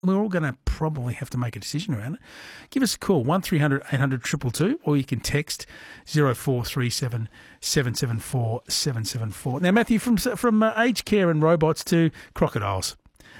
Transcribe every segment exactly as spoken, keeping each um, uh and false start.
we're all going to probably have to make a decision around it. Give us a call, one three hundred eight hundred two two two, or you can text zero four three seven seven seven four seven seven four. Now, Matthew, from from uh, aged care and robots to crocodiles,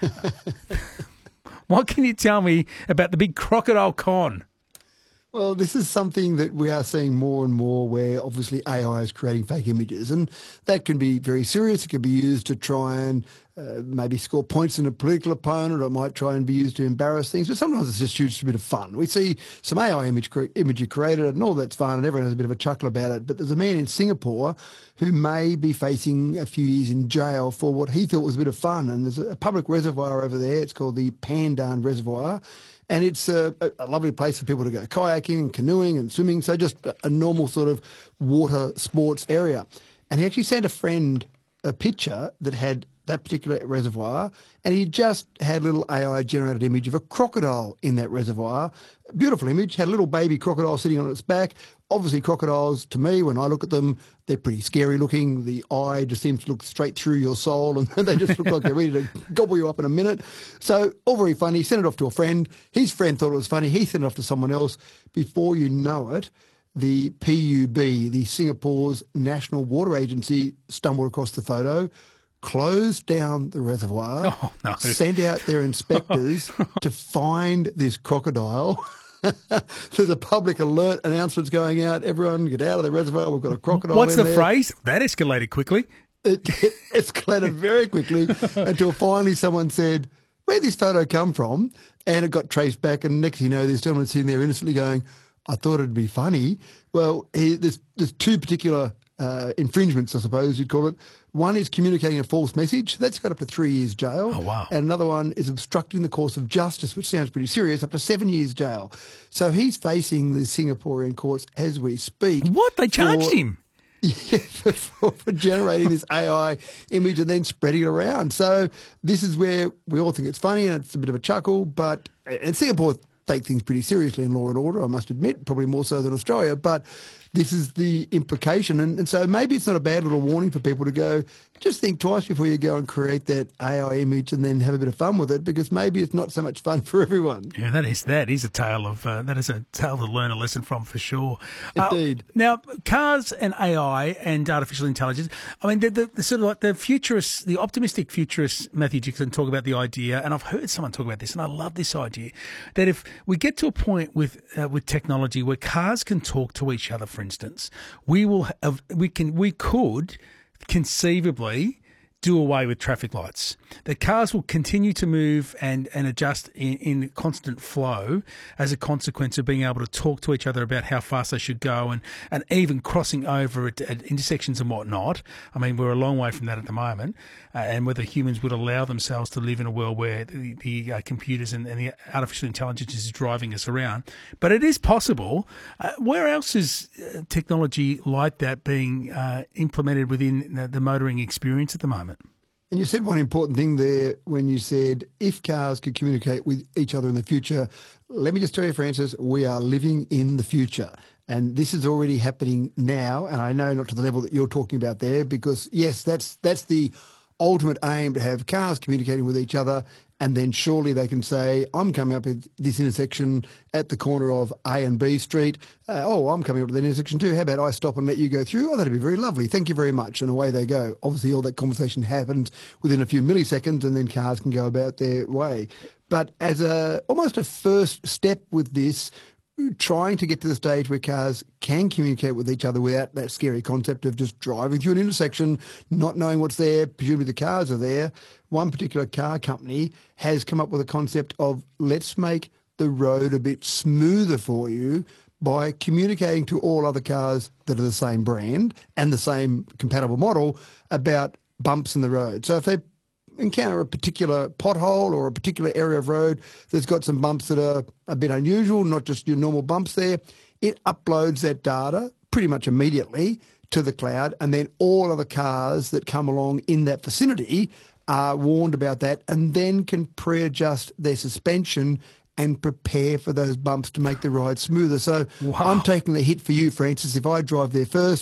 what can you tell me about the big crocodile con? Well, this is something that we are seeing more and more where obviously A I is creating fake images, and that can be very serious. It can be used to try and uh, maybe score points in a political opponent, or it might try and be used to embarrass things, but sometimes it's just used for a bit of fun. We see some A I image cre- imagery created and all that's fun and everyone has a bit of a chuckle about it, but there's a man in Singapore who may be facing a few years in jail for what he thought was a bit of fun, and there's a public reservoir over there. It's called the Pandan Reservoir. And it's a, a lovely place for people to go kayaking and canoeing and swimming, so just a normal sort of water sports area. And he actually sent a friend a picture that had that particular reservoir, and he just had a little A I-generated image of a crocodile in that reservoir. Beautiful image, had a little baby crocodile sitting on its back. Obviously, crocodiles, to me, when I look at them, they're pretty scary looking. The eye just seems to look straight through your soul, and they just look like they're ready to gobble you up in a minute. So, all very funny. He sent it off to a friend. His friend thought it was funny. He sent it off to someone else. Before you know it, the P U B, the Singapore's National Water Agency, stumbled across the photo, closed down the reservoir, oh, no. sent out their inspectors to find this crocodile. There's a public alert announcements going out. Everyone get out of the reservoir. We've got a crocodile. What's in the there. phrase? That escalated quickly. It, it escalated very quickly until finally someone said, where'd this photo come from? And it got traced back. And next thing you know, this gentleman sitting there innocently going, I thought it'd be funny. Well, he, there's, there's two particular uh, infringements, I suppose you'd call it. One is communicating a false message. That's got up to three years jail. Oh, wow. And another one is obstructing the course of justice, which sounds pretty serious, up to seven years jail. So he's facing the Singaporean courts as we speak. What? They charged for, him? Yeah, for, for generating this A I image and then spreading it around. So this is where we all think it's funny and it's a bit of a chuckle, but and Singapore take things pretty seriously in law and order, I must admit, probably more so than Australia, but this is the implication. And, and so maybe it's not a bad little warning for people to go, just think twice before you go and create that A I image and then have a bit of fun with it, because maybe it's not so much fun for everyone. Yeah, that is that is a tale of uh, that is a tale to learn a lesson from for sure. Indeed. Uh, now, cars and A I and artificial intelligence. I mean, the, the, the sort of like the futurists, the optimistic futurists, Matthew Dixon, talk about the idea, and I've heard someone talk about this, and I love this idea that if we get to a point with uh, with technology where cars can talk to each other, for instance, we will have, we can we could conceivably do away with traffic lights. The cars will continue to move and, and adjust in, in constant flow as a consequence of being able to talk to each other about how fast they should go and, and even crossing over at, at intersections and whatnot. I mean, we're a long way from that at the moment, uh, and whether humans would allow themselves to live in a world where the, the uh, computers and, and the artificial intelligence is driving us around. But it is possible. Uh, where else is uh, technology like that being uh, implemented within the, the motoring experience at the moment? And you said one important thing there when you said if cars could communicate with each other in the future. Let me just tell you, Francis, we are living in the future. And this is already happening now. And I know not to the level that you're talking about there, because, yes, that's that's the ultimate aim, to have cars communicating with each other. And then surely they can say, I'm coming up at this intersection at the corner of A and B Street. Uh, oh, I'm coming up to that intersection too. How about I stop and let you go through? Oh, that'd be very lovely. Thank you very much. And away they go. Obviously, all that conversation happens within a few milliseconds, and then cars can go about their way. But as a almost a first step with this, trying to get to the stage where cars can communicate with each other without that scary concept of just driving through an intersection, not knowing what's there, presumably the cars are there. One particular car company has come up with a concept of, let's make the road a bit smoother for you by communicating to all other cars that are the same brand and the same compatible model about bumps in the road. So if they encounter a particular pothole or a particular area of road that's got some bumps that are a bit unusual, not just your normal bumps there, it uploads that data pretty much immediately to the cloud, and then all other cars that come along in that vicinity are warned about that and then can pre-adjust their suspension and prepare for those bumps to make the ride smoother. So wow. I'm taking the hit for you, Francis. If I drive there first,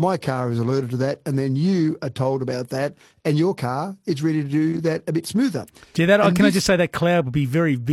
my car is alerted to that, and then you are told about that, and your car is ready to do that a bit smoother. Do that? And Can I this- just say that cloud would be very